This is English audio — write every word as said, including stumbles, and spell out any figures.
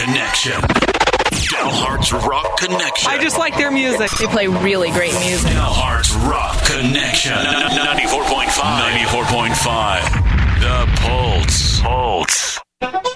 Connection. Dalhart's Rock Connection. I just like their music. They play really great music. Dalhart's Rock Connection. ninety-four point five. ninety-four point five. The Pulse. Pulse.